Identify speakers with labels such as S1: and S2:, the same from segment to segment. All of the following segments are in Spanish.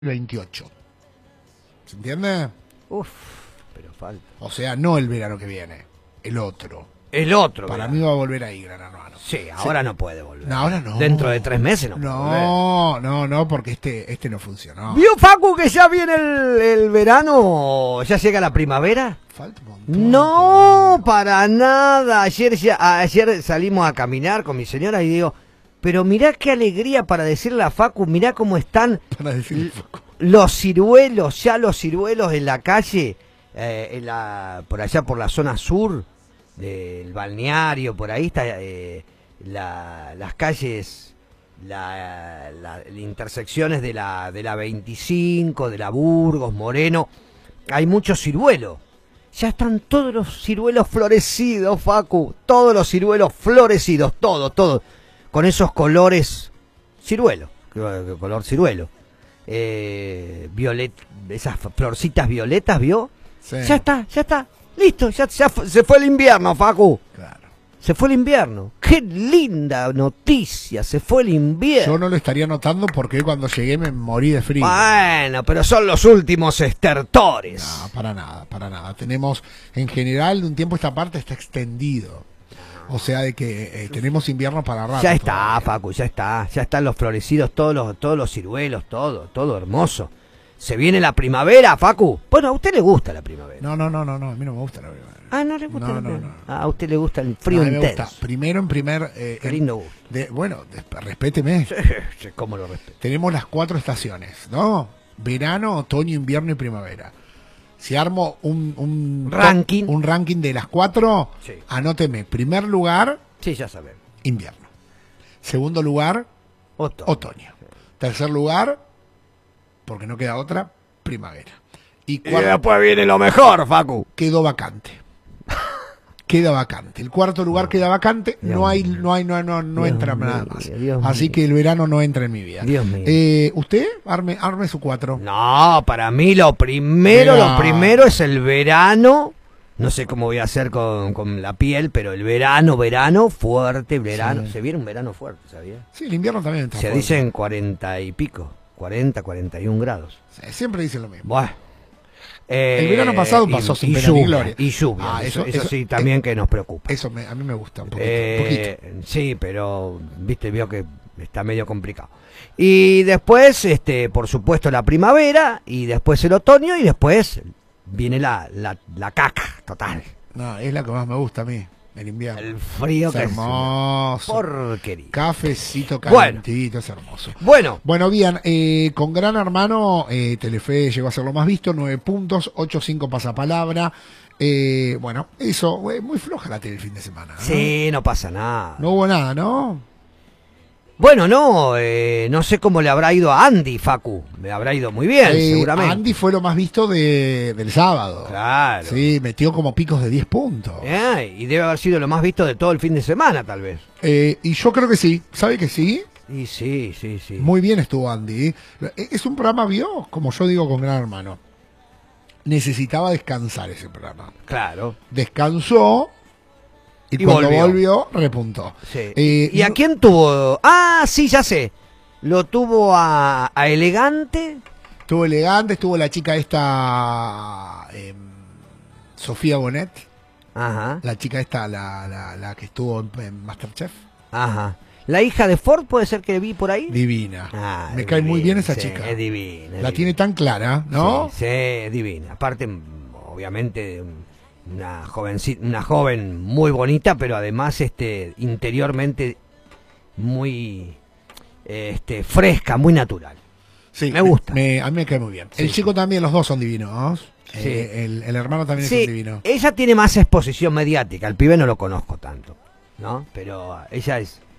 S1: 28. ¿Se entiende?
S2: Uf, pero falta.
S1: O sea, no el verano que viene, el otro.
S2: El otro.
S1: Para
S2: verano.
S1: mí va a volver ahí, Gran Hermano.
S2: Sí, ahora no puede volver.
S1: No, ahora no.
S2: Dentro de 3 meses no puede volver.
S1: No, porque este no funcionó.
S2: ¿Vio, Facu, que ya viene el verano? ¿Ya llega la primavera?
S1: Falta un montón.
S2: No, para nada. Ayer salimos a caminar con mi señora y digo, pero mirá qué alegría para decirle a Facu, mirá cómo están
S1: Para decirle
S2: los ciruelos, ya los ciruelos en la calle, por allá por la zona sur del balneario, por ahí está las calles, las intersecciones de la 25, de la Burgos, Moreno, hay muchos ciruelos. Ya están todos los ciruelos florecidos, Facu, todos los ciruelos florecidos, todo, con esos colores ciruelo, color ciruelo. Esas florcitas violetas, ¿vio?
S1: Sí.
S2: Ya está, listo, ya se fue el invierno, Facu.
S1: Claro.
S2: Se fue el invierno. Qué linda noticia, se fue el invierno.
S1: Yo no lo estaría notando porque cuando llegué me morí de frío.
S2: Bueno, pero son los últimos estertores.
S1: No, para nada. Tenemos, en general, de un tiempo esta parte está extendido. O sea, de que tenemos invierno para rato.
S2: Ya está,
S1: todavía.
S2: Facu, ya están los florecidos, todos los ciruelos, todo hermoso. Se viene la primavera, Facu. Bueno, a usted le gusta la primavera.
S1: No, a mí no me gusta la primavera.
S2: Ah, no le gusta la
S1: No.
S2: primavera. Ah, a usted le gusta el frío
S1: No, a mí me
S2: intenso.
S1: gusta. Primero en primer...
S2: Qué lindo gusto.
S1: Respéteme.
S2: ¿Cómo lo respeto?
S1: Tenemos las 4 estaciones, ¿no? Verano, otoño, invierno y primavera. Si armo un ranking de las 4,
S2: Sí.
S1: anóteme. Primer lugar,
S2: Sí, ya sabemos.
S1: invierno. Segundo lugar, otoño. Tercer lugar, porque no queda otra, primavera. Y
S2: Y
S1: cuarto,
S2: después viene lo mejor, Facu.
S1: quedó vacante. Queda vacante. El cuarto lugar queda vacante.
S2: Dios
S1: No
S2: mío.
S1: entra
S2: Dios
S1: nada
S2: mío,
S1: más.
S2: Dios
S1: Así
S2: mío.
S1: que el verano no entra en mi vida.
S2: Dios mío.
S1: ¿Usted? Arme su 4.
S2: No, para mí lo primero es el verano. No sé cómo voy a hacer con la piel, pero el verano, fuerte, verano.
S1: Sí.
S2: Se viene un verano fuerte, ¿sabía?
S1: Sí, el invierno también está
S2: Se
S1: fuerte.
S2: dicen 40 y pico, 41 grados.
S1: Sí, siempre dicen lo mismo.
S2: Bueno.
S1: El verano pasado pasó sin pena ni gloria.
S2: Y lluvia,
S1: Ah,
S2: eso sí también que nos preocupa.
S1: Eso a mí me gusta un poquito.
S2: Sí, pero vio que está medio complicado. Y después, por supuesto, la primavera, y después el otoño, y después viene la caca total.
S1: No, es la que más me gusta a mí, el invierno.
S2: El frío
S1: Es
S2: que
S1: hermoso.
S2: es una porquería.
S1: Cafecito calentito, es hermoso.
S2: Bueno,
S1: Bien, con Gran Hermano, Telefe llegó a ser lo más visto, 9 puntos, 8-5 pasapalabra. Eso, muy floja la tele el fin de semana, ¿no?
S2: sí, no pasa nada.
S1: No hubo nada, ¿no?
S2: Bueno, no sé cómo le habrá ido a Andy, Facu. Le habrá ido muy bien, seguramente.
S1: Andy fue lo más visto del sábado.
S2: Claro.
S1: Sí, metió como picos de 10 puntos.
S2: Y debe haber sido lo más visto de todo el fin de semana, tal vez.
S1: Y yo creo que sí. ¿Sabe que sí?
S2: Y sí.
S1: Muy bien estuvo Andy. Es un programa, vio, como yo digo con Gran Hermano. Necesitaba descansar ese programa.
S2: Claro.
S1: Descansó y
S2: Y
S1: cuando
S2: volvió.
S1: volvió, repuntó.
S2: Sí. ¿Y a quién tuvo? Ah, sí, ya sé. Lo tuvo a Elegante.
S1: Estuvo elegante, estuvo la chica esta, Sofía Bonet,
S2: Ajá,
S1: la chica esta, la que estuvo en Masterchef.
S2: ajá. ¿La hija de Ford puede ser que vi por ahí?
S1: Divina.
S2: Ah,
S1: Me
S2: es
S1: cae muy
S2: divina,
S1: bien esa
S2: sí,
S1: chica.
S2: Es divina.
S1: La
S2: divina.
S1: tiene tan clara, ¿no?
S2: Sí, es divina. Aparte, obviamente, una joven muy bonita, pero además interiormente muy fresca, muy natural.
S1: Sí,
S2: me gusta.
S1: A mí me cae muy bien.
S2: Sí,
S1: El chico también, los dos son divinos.
S2: Sí.
S1: El hermano también es
S2: Sí,
S1: un divino.
S2: ella tiene más exposición mediática, el pibe no lo conozco tanto, ¿no? Pero ella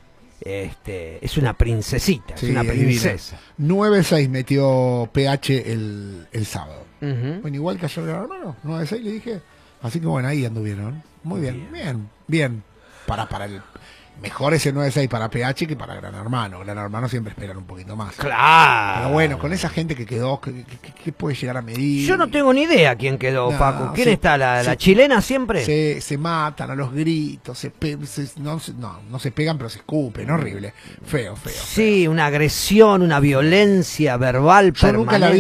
S2: es una princesita,
S1: Sí,
S2: es una
S1: es divina.
S2: princesa.
S1: 9-6 metió PH el sábado.
S2: Ujú.
S1: Bueno, igual que ayer el hermano, 9-6 le dije. Así que bueno, ahí anduvieron. Muy bien. Bien. Para el Mejor ese 9-6 para PH que para Gran Hermano. Gran Hermano siempre esperan un poquito más.
S2: Claro.
S1: Pero bueno, con esa gente que quedó, ¿qué puede llegar a medir?
S2: Yo no tengo ni idea quién quedó,
S1: No,
S2: Facu. ¿Quién
S1: se-
S2: está? ¿La
S1: se-
S2: chilena siempre?
S1: Se matan a los gritos, no se pegan, pero se escupen, horrible. Feo, feo.
S2: Sí, una agresión, una violencia verbal
S1: Yo nunca en la
S2: permanente.